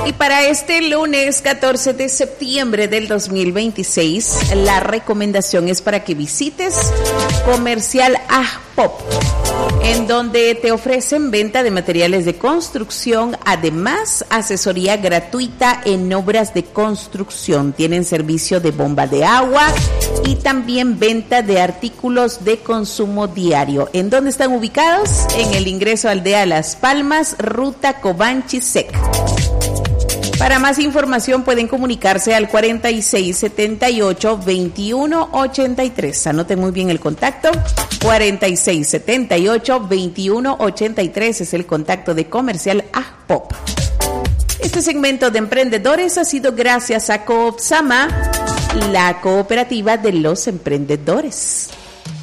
Y para este lunes 14 de septiembre del 2026, la recomendación es para que visites Comercial Ajpop, en donde te ofrecen venta de materiales de construcción, además asesoría gratuita en obras de construcción. Tienen servicio de bomba de agua y también venta de artículos de consumo diario. ¿En dónde están ubicados? En el ingreso Aldea Las Palmas, ruta Cobanchi-Sec. Para más información pueden comunicarse al 4678-2183. Anoten muy bien el contacto. 4678-2183 es el contacto de Comercial Ajpop. Este segmento de emprendedores ha sido gracias a Coopsama, la cooperativa de los emprendedores.